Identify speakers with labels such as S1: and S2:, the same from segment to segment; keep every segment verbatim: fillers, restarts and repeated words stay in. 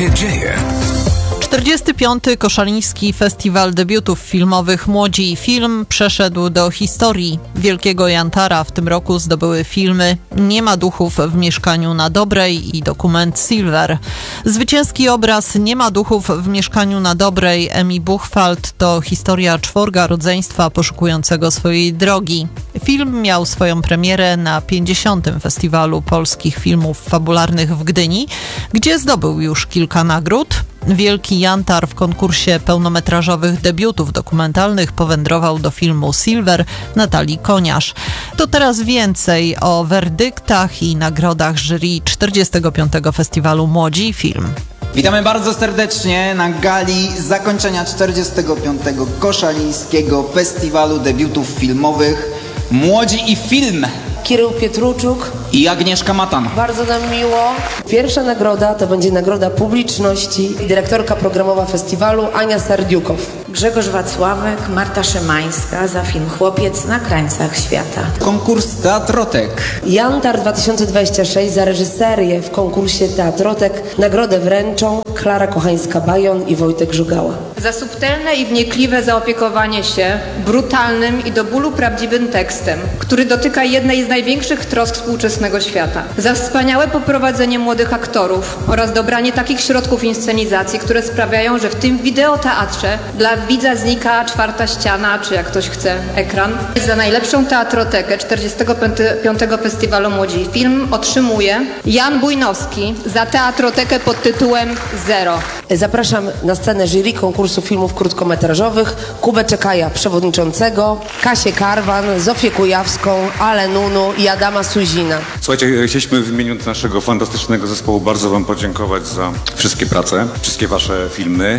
S1: się dzieje?
S2: czterdziesty piąty Koszaliński Festiwal Debiutów Filmowych Młodzi i Film przeszedł do historii. Wielkiego Jantara w tym roku zdobyły filmy Nie ma duchów w mieszkaniu na Dobrej i dokument Silver. Zwycięski obraz Nie ma duchów w mieszkaniu na Dobrej Emi Buchwald to historia czworga rodzeństwa poszukującego swojej drogi. Film miał swoją premierę na pięćdziesiątym Festiwalu Polskich Filmów Fabularnych w Gdyni, gdzie zdobył już kilka nagród. Wielki Jantar w konkursie pełnometrażowych debiutów dokumentalnych powędrował do filmu Silver Natalii Koniasz. To teraz więcej o werdyktach i nagrodach jury czterdziestego piątego Festiwalu Młodzi i Film.
S3: Witamy bardzo serdecznie na gali zakończenia czterdziestego piątego Koszalińskiego Festiwalu Debiutów Filmowych Młodzi i Film.
S4: Kirył Pietruczuk
S3: I Agnieszka Matan.
S4: Bardzo nam miło. Pierwsza nagroda to będzie nagroda publiczności i dyrektorka programowa festiwalu Ania Sardiukow.
S5: Grzegorz Wacławek, Marta Szymańska za film Chłopiec na krańcach świata.
S3: Konkurs Teatrotek.
S4: Jantar dwa tysiące dwudziesty szósty za reżyserię w konkursie Teatrotek nagrodę wręczą Klara Kochańska-Bajon i Wojtek Żugała.
S6: Za subtelne i wnikliwe zaopiekowanie się brutalnym i do bólu prawdziwym tekstem, który dotyka jednej z największych trosk współczesnego świata. Za wspaniałe poprowadzenie młodych aktorów oraz dobranie takich środków inscenizacji, które sprawiają, że w tym wideoteatrze dla widza znika czwarta ściana, czy jak ktoś chce, ekran. Za najlepszą teatrotekę czterdziestego piątego Festiwalu Młodzi i Film otrzymuje Jan Bujnowski za teatrotekę pod tytułem Zero.
S4: Zapraszam na scenę jury konkursu filmów krótkometrażowych Kubę Czekaja, przewodniczącego, Kasię Karwan, Zofię Kujawską, Ale Nunu i Adama Suzina.
S7: Słuchajcie, chcieliśmy w imieniu naszego fantastycznego zespołu bardzo wam podziękować za wszystkie prace, wszystkie wasze filmy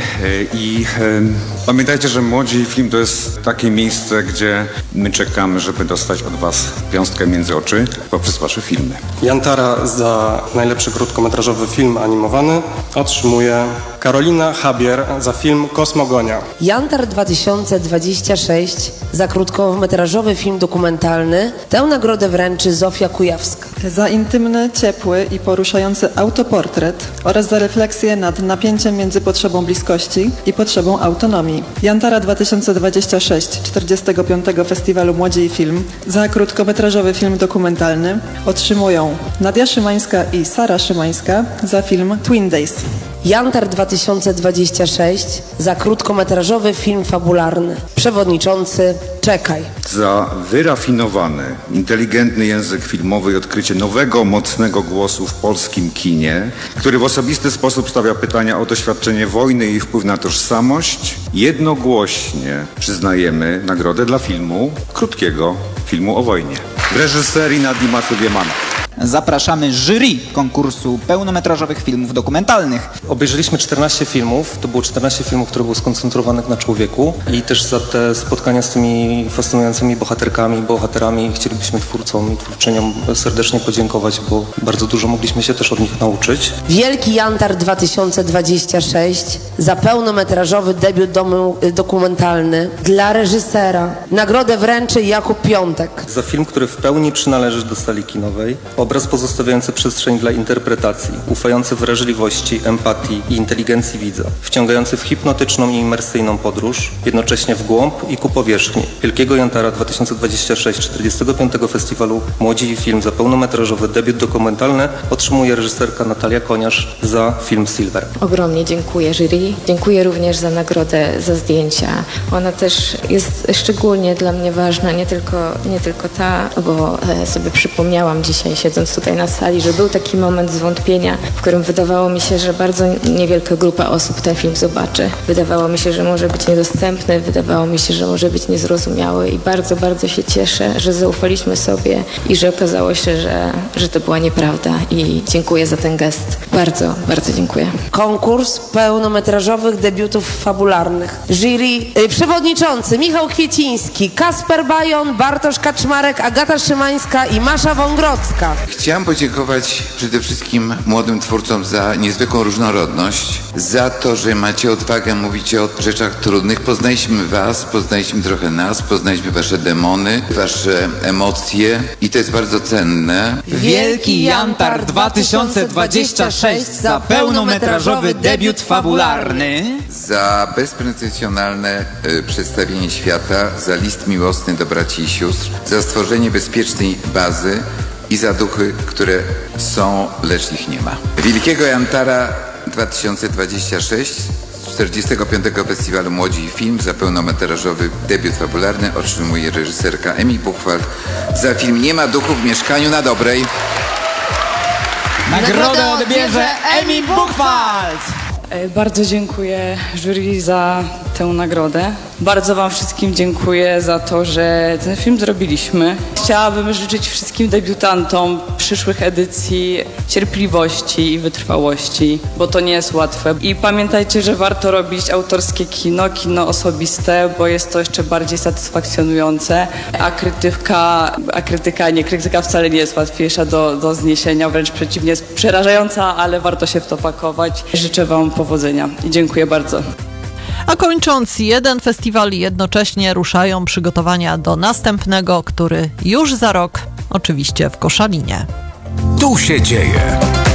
S7: i e, pamiętajcie, że Młodzi Film to jest takie miejsce, gdzie my czekamy, żeby dostać od was piąstkę między oczy poprzez wasze filmy.
S8: Jantara za najlepszy krótkometrażowy film animowany otrzymuje Karolina Habier za film Kosmogonia.
S4: Jantar dwa tysiące dwudziesty szósty za krótkometrażowy film dokumentalny tę nagrodę wręczy Zofia Kujawska.
S9: Za intymny, ciepły i poruszający autoportret oraz za refleksję nad napięciem między potrzebą bliskości i potrzebą autonomii. Jantara dwa tysiące dwudziesty szósty czterdziestego piątego Festiwalu Młodzi i Film za krótkometrażowy film dokumentalny otrzymują Nadia Szymańska i Sara Szymańska za film Twin Days.
S4: Jantar dwa tysiące dwudziesty szósty za krótkometrażowy film fabularny. Przewodniczący Czekaj.
S7: Za wyrafinowany, inteligentny język filmowy i odkrycie nowego, mocnego głosu w polskim kinie, który w osobisty sposób stawia pytania o doświadczenie wojny i wpływ na tożsamość, jednogłośnie przyznajemy nagrodę dla filmu, krótkiego filmu o wojnie. W reżyserii Nadima Sudiemana.
S3: Zapraszamy jury konkursu pełnometrażowych filmów dokumentalnych.
S8: Obejrzeliśmy czternaście filmów, to było czternaście filmów, które były skoncentrowanych na człowieku i też za te spotkania z tymi fascynującymi bohaterkami, bohaterami chcielibyśmy twórcom i twórczyniom serdecznie podziękować, bo bardzo dużo mogliśmy się też od nich nauczyć.
S4: Wielki Jantar dwa tysiące dwudziesty szósty za pełnometrażowy debiut domu, dokumentalny dla reżysera. Nagrodę wręczy Jakub Piątek.
S8: Za film, który w pełni przynależy do sali kinowej. Obraz pozostawiający przestrzeń dla interpretacji, ufający wrażliwości, empatii i inteligencji widza, wciągający w hipnotyczną i imersyjną podróż, jednocześnie w głąb i ku powierzchni. Wielkiego Jantara dwa tysiące dwudziesty szósty czterdziestego piątego Festiwalu Młodzi i Film za pełnometrażowy debiut dokumentalny otrzymuje reżyserka Natalia Koniasz za film Silver.
S10: Ogromnie dziękuję jury. Dziękuję również za nagrodę za zdjęcia. Ona też jest szczególnie dla mnie ważna, nie tylko, nie tylko ta, bo sobie przypomniałam dzisiaj, siedząc tutaj na sali, że był taki moment zwątpienia, w którym wydawało mi się, że bardzo niewielka grupa osób ten film zobaczy. Wydawało mi się, że może być niedostępny, wydawało mi się, że może być niezrozumiały i bardzo, bardzo się cieszę, że zaufaliśmy sobie i że okazało się, że, że to była nieprawda i dziękuję za ten gest. Bardzo, bardzo dziękuję.
S4: Konkurs pełnometrażowych debiutów fabularnych. Jury, yy, przewodniczący Michał Kwieciński, Kasper Bajon, Bartosz Kaczmarek, Agata Szymańska i Masza Wągrodzka.
S11: Chciałem podziękować przede wszystkim młodym twórcom za niezwykłą różnorodność, za to, że macie odwagę mówić o rzeczach trudnych. Poznaliśmy was, poznaliśmy trochę nas, poznaliśmy wasze demony, wasze emocje i to jest bardzo cenne.
S3: Wielki Jantar dwa tysiące dwudziesty sześć za pełnometrażowy debiut fabularny.
S11: Za bezpretensjonalne y, przedstawienie świata, za list miłosny do braci i sióstr, za stworzenie bezpiecznej bazy i za duchy, które są, lecz ich nie ma. Wielkiego Jantara dwa tysiące dwudziestego szóstego czterdziestego piątego Festiwalu Młodzi i Film za pełnometrażowy debiut fabularny otrzymuje reżyserka Emi Buchwald za film Nie ma duchu w mieszkaniu na Dobrej.
S3: Nagrodę odbierze Emi Buchwald!
S1: Bardzo dziękuję jury za tę nagrodę. Bardzo wam wszystkim dziękuję za to, że ten film zrobiliśmy. Chciałabym życzyć wszystkim debiutantom przyszłych edycji cierpliwości i wytrwałości, bo to nie jest łatwe. I pamiętajcie, że warto robić autorskie kino, kino osobiste, bo jest to jeszcze bardziej satysfakcjonujące, a krytyka, a krytyka, nie, krytyka wcale nie jest łatwiejsza do, do zniesienia, wręcz przeciwnie, jest przerażająca, ale warto się w to pakować. Życzę wam powodzenia i dziękuję bardzo.
S2: A kończąc jeden festiwal, jednocześnie ruszają przygotowania do następnego, który już za rok, oczywiście w Koszalinie.
S12: Tu się dzieje.